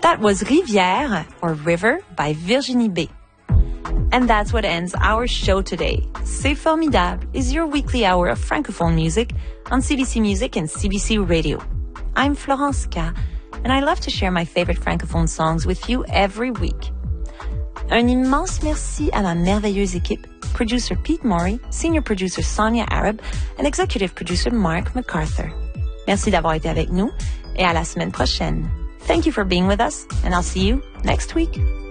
That was Rivière, or River, by Virginie B. And that's what ends our show today. C'est Formidable is your weekly hour of Francophone music on CBC Music and CBC Radio. I'm Florence K, and I love to share my favorite Francophone songs with you every week. Un immense merci à ma merveilleuse équipe, producer Pete Morey, senior producer Sonia Arab, and executive producer Mark MacArthur. Merci d'avoir été avec nous, et à la semaine prochaine. Thank you for being with us, and I'll see you next week.